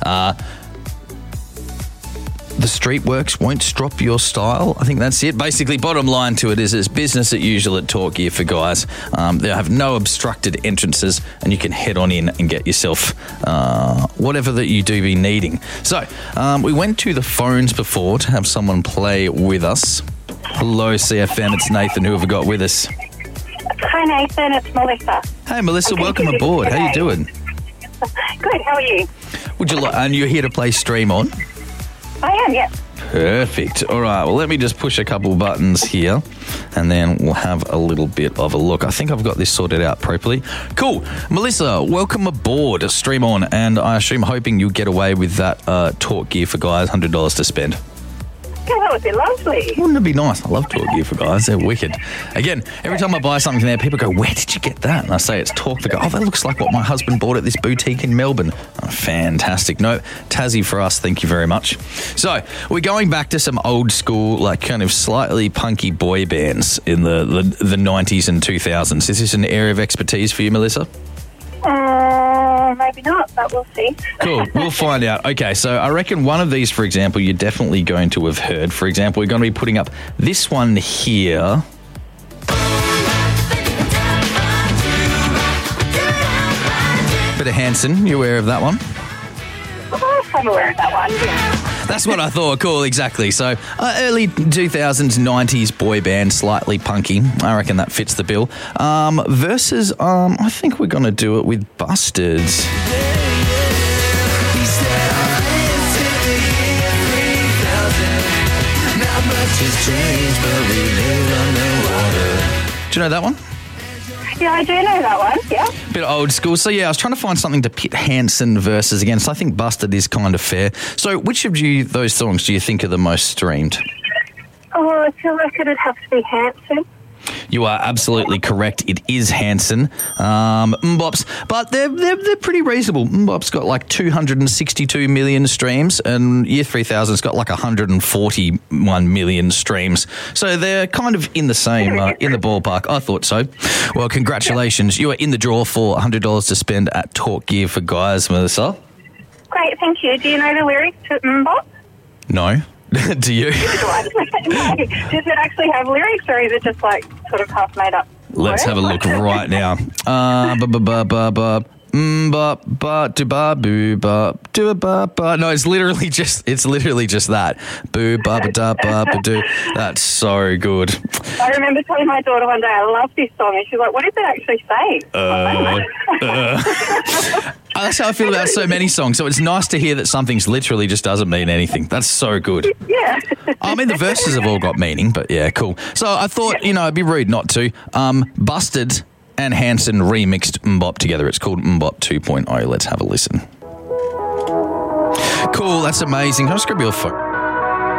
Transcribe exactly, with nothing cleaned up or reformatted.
Uh, the Streetworks won't strop your style. I think that's it. Basically, bottom line to it is it's business as usual at Talk Gear for Guys. Um, they have no obstructed entrances and you can head on in and get yourself uh, whatever that you do be needing. So, um, we went to the phones before to have someone play with us. Hello, C F M. It's Nathan. Who have we got with us? Hi, Nathan. It's Melissa. Hey, Melissa. Welcome aboard. How you doing? Good. How are you? Would you like? And you're here to play Stream On? I am, yes. Perfect. All right, well, let me just push a couple buttons here and then we'll have a little bit of a look. I think I've got this sorted out properly. Cool. Melissa, welcome aboard Stream On, and I assume hoping you'll get away with that uh, Talk Gear for Guys, one hundred dollars to spend. Yeah, that would be lovely. Wouldn't it be nice? I love Talk Gear for Guys. They're wicked. Again, every time I buy something there, people go, where did you get that? And I say it's Talk. They go, oh, that looks like what my husband bought at this boutique in Melbourne. Oh, fantastic. No, Tassie for us. Thank you very much. So we're going back to some old school, like kind of slightly punky boy bands in the, the, the nineties and two thousands. Is this an area of expertise for you, Melissa? Uh, maybe not, but we'll see. Cool. We'll find out. Okay, so I reckon one of these, for example, you're definitely going to have heard. For example, we're going to be putting up this one here. Bit of Hanson. You aware of that one? Oh, I'm aware of that one, yeah. That's what I thought. Cool, exactly. So uh, early two thousands, nineties boy band, slightly punky. I reckon that fits the bill. Um, versus, um, I think we're going to do it with Bustards. Do you know that one? Yeah, I do know that one, yeah. Bit old school. So, yeah, I was trying to find something to pit Hanson versus again. So I think Busted is kind of fair. So which of you those songs do you think are the most streamed? Oh, I feel like it'd have to be Hanson. You are absolutely correct. It is Hanson. Um, Mbops, but they're, they're they're pretty reasonable. Mbop's got like two hundred sixty-two million streams, and Year three thousand's got like one hundred forty-one million streams. So they're kind of in the same, uh, in the ballpark. I thought so. Well, congratulations. You are in the draw for one hundred dollars to spend at Talk Gear for Guys, Melissa. Great, thank you. Do you know the lyrics to Mbop? No. Do you? No. Does it actually have lyrics, or is it just like sort of half made up? Let's have a look right now. Uh, ba ba ba ba ba. Mm, ba ba do ba boo ba do ba ba. No, it's literally just it's literally just that. Boo ba ba da ba ba do. That's so good. I remember telling my daughter one day I love this song, and she's like, "What does it actually say?" Uh, uh. That's how I feel about so many songs. So it's nice to hear that something's literally just doesn't mean anything. That's so good. Yeah. I mean, the verses have all got meaning, but yeah, cool. So I thought, you know, it'd be rude not to. Um, Busted and Hanson remixed Mbop together. It's called Mbop two point oh. Let's have a listen. Cool, that's amazing. Can I just grab your phone?